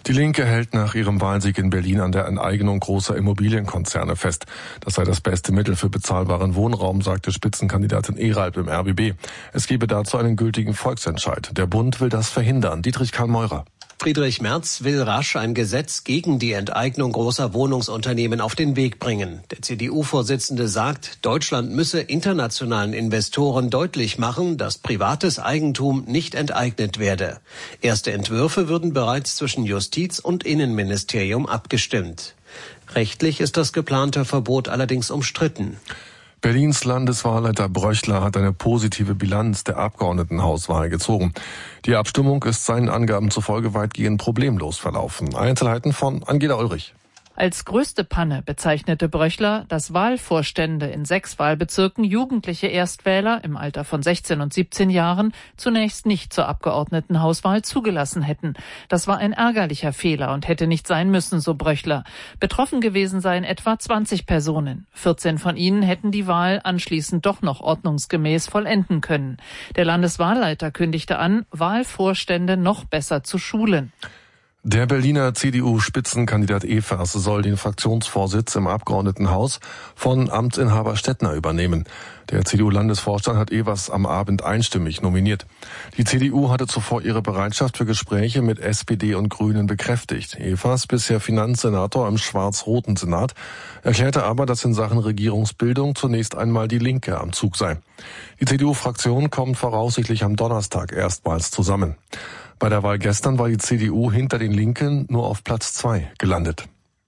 Die Linke hält nach ihrem Wahlsieg in Berlin an der Enteignung großer Immobilienkonzerne fest. Das sei das beste Mittel für bezahlbaren Wohnraum, sagte Spitzenkandidatin Eralb im RBB. Es gebe dazu einen gültigen Volksentscheid. Der Bund will das verhindern. Dietrich Karl-Meurer. Friedrich Merz will rasch ein Gesetz gegen die Enteignung großer Wohnungsunternehmen auf den Weg bringen. Der CDU-Vorsitzende sagt, Deutschland müsse internationalen Investoren deutlich machen, dass privates Eigentum nicht enteignet werde. Erste Entwürfe würden bereits zwischen Justiz- und Innenministerium abgestimmt. Rechtlich ist das geplante Verbot allerdings umstritten. Berlins Landeswahlleiter Bröchler hat eine positive Bilanz der Abgeordnetenhauswahl gezogen. Die Abstimmung ist seinen Angaben zufolge weitgehend problemlos verlaufen. Einzelheiten von Angela Ulrich. Als größte Panne bezeichnete Bröchler, dass Wahlvorstände in 6 Wahlbezirken jugendliche Erstwähler im Alter von 16 und 17 Jahren zunächst nicht zur Abgeordnetenhauswahl zugelassen hätten. Das war ein ärgerlicher Fehler und hätte nicht sein müssen, so Bröchler. Betroffen gewesen seien etwa 20 Personen. 14 von ihnen hätten die Wahl anschließend doch noch ordnungsgemäß vollenden können. Der Landeswahlleiter kündigte an, Wahlvorstände noch besser zu schulen. Der Berliner CDU-Spitzenkandidat Evers soll den Fraktionsvorsitz im Abgeordnetenhaus von Amtsinhaber Stettner übernehmen. Der CDU-Landesvorstand hat Evers am Abend einstimmig nominiert. Die CDU hatte zuvor ihre Bereitschaft für Gespräche mit SPD und Grünen bekräftigt. Evers, bisher Finanzsenator im schwarz-roten Senat, erklärte aber, dass in Sachen Regierungsbildung zunächst einmal die Linke am Zug sei. Die CDU-Fraktion kommt voraussichtlich am Donnerstag erstmals zusammen. Bei der Wahl gestern war die CDU hinter den Linken nur auf Platz 2 gelandet.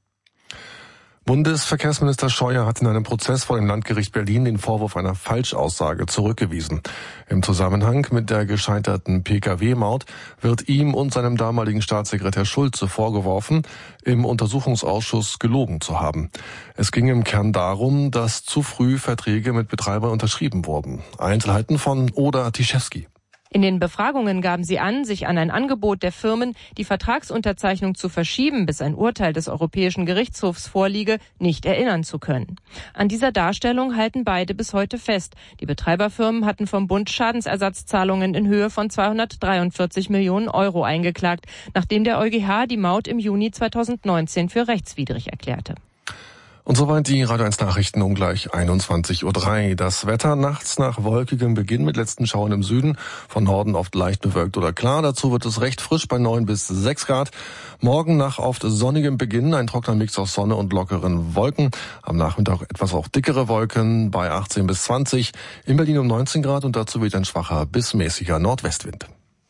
Bundesverkehrsminister Scheuer hat in einem Prozess vor dem Landgericht Berlin den Vorwurf einer Falschaussage zurückgewiesen. Im Zusammenhang mit der gescheiterten Pkw-Maut wird ihm und seinem damaligen Staatssekretär Schulze vorgeworfen, im Untersuchungsausschuss gelogen zu haben. Es ging im Kern darum, dass zu früh Verträge mit Betreibern unterschrieben wurden. Einzelheiten von Oda Tischewski. In den Befragungen gaben sie an, sich an ein Angebot der Firmen, die Vertragsunterzeichnung zu verschieben, bis ein Urteil des Europäischen Gerichtshofs vorliege, nicht erinnern zu können. An dieser Darstellung halten beide bis heute fest. Die Betreiberfirmen hatten vom Bund Schadensersatzzahlungen in Höhe von 243 Millionen Euro eingeklagt, nachdem der EuGH die Maut im Juni 2019 für rechtswidrig erklärte. Und soweit die Radio 1 Nachrichten um gleich 21:03 Uhr. Das Wetter nachts nach wolkigem Beginn mit letzten Schauern im Süden, von Norden oft leicht bewölkt oder klar. Dazu wird es recht frisch bei 9 bis 6 Grad. Morgen nach oft sonnigem Beginn ein trockener Mix aus Sonne und lockeren Wolken. Am Nachmittag etwas auch dickere Wolken bei 18 bis 20. In Berlin um 19 Grad und dazu weht ein schwacher bis mäßiger Nordwestwind.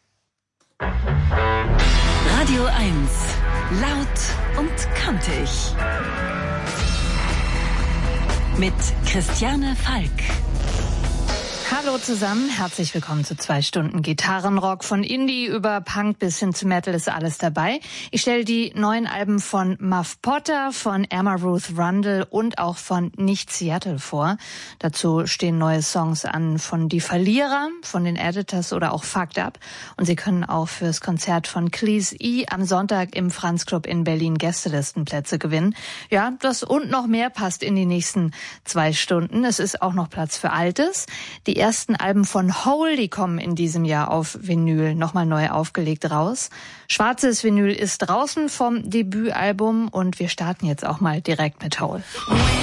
Radio 1. Laut und kantig. Mit Christiane Falk. Hallo zusammen, herzlich willkommen zu 2 Stunden Gitarrenrock. Von Indie über Punk bis hin zu Metal ist alles dabei. Ich stelle die neuen Alben von Muff Potter, von Emma Ruth Rundle und auch von Nicht Seattle vor. Dazu stehen neue Songs an von Die Verlierer, von den Editors oder auch Fucked Up. Und Sie können auch fürs Konzert von Cleese E am Sonntag im Franz Club in Berlin Gästelistenplätze gewinnen. Ja, das und noch mehr passt in die nächsten 2 Stunden. Es ist auch noch Platz für Altes. Die ersten Alben von Hole, die kommen in diesem Jahr auf Vinyl nochmal neu aufgelegt raus. Schwarzes Vinyl ist draußen vom Debütalbum und wir starten jetzt auch mal direkt mit Hole.